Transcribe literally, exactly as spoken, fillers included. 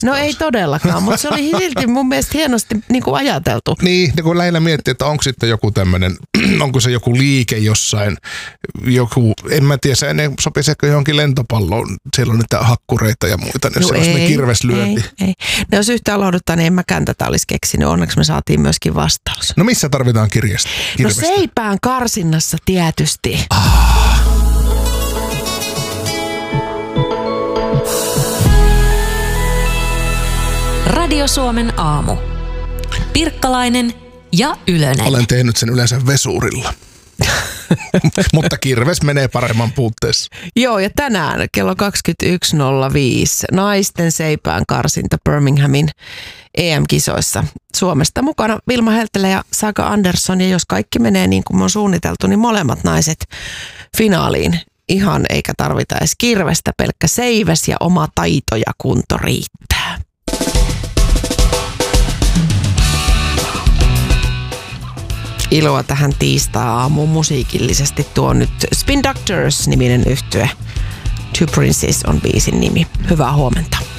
No ei todellakaan, mutta se oli silti mun mielestä hienosti niin kuin ajateltu. Niin, kun lähinnä miettii, että onko sitten joku tämmöinen, onko se joku liike jossain, joku, en mä tiedä, se ennen sopisi ehkä johonkin lentopalloon, siellä on niitä hakkureita ja muita, niin jos no se olisi kirveslyönti. Ei, ei. Ne jos yhtään lohduttaa, niin en mäkään tätä olisi keksinyt, onneksi me saatiin myöskin vastaus. No missä tarvitaan kirjestä? Kirvestä? No seipään karsinnassa tietysti. Ah. Radio Suomen aamu. Pirkkalainen ja Ylönen. Olen tehnyt sen yleensä vesurilla. Mutta kirves menee paremman puutteessa. Joo, ja tänään kello kaksikymmentäyksi nolla viisi naisten seipään karsinta Birminghamin E M-kisoissa. Suomesta mukana Vilma Heltelä ja Saga Andersson. Ja jos kaikki menee niin kuin on suunniteltu, niin molemmat naiset finaaliin. Ihan eikä tarvita edes kirvestä, pelkkä seiväs ja oma taito ja kunto riittää. Iloa tähän tiistai-aamuun musiikillisesti tuo nyt Spin Doctors-niminen yhtye. Two Princes on biisin nimi. Hyvää huomenta.